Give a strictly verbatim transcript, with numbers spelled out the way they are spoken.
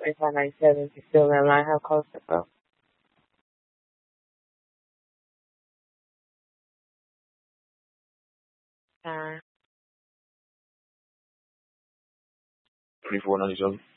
twenty-five ninety-seven. If you're still in line, how close to go? Uh, twenty-four ninety-seven.